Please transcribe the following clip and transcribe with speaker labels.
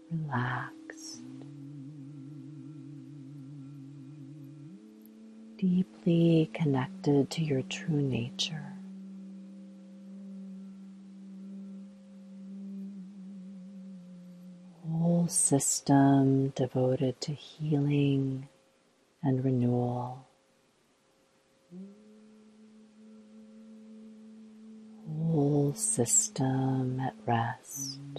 Speaker 1: relaxed, deeply connected to your true nature. Whole system devoted to healing and renewal. Whole system at rest.